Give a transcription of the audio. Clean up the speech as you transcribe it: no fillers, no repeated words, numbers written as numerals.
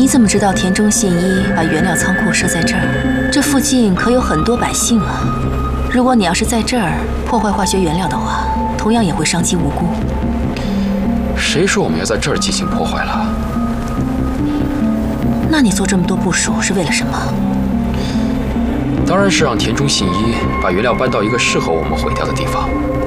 怎么知道田中信一把原料仓库设在这儿？这附近可有很多百姓啊！如果你要是在这儿破坏化学原料的话，同样也会伤及无辜。 谁说我们要在这儿进行破坏了？ 那你做这么多部署是为了什么？ 当然是让田中信一把原料搬到一个适合我们毁掉的地方。